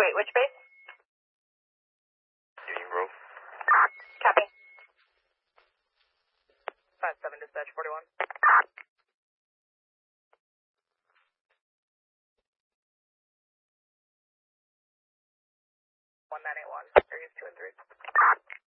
228, which base? Union Grove. Copy. 5-7 dispatch 41. 1981, areas 2 and 3.